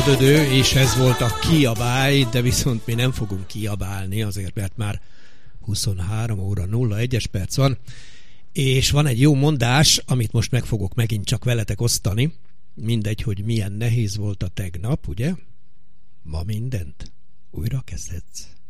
És ez volt a Kiabálj, de viszont mi nem fogunk kiabálni, azért mert már 23 óra 01 perc van, és van egy jó mondás, amit most meg fogok megint csak veletek osztani, mindegy, hogy milyen nehéz volt a tegnap, ugye? Ma mindent újra kezdhetsz.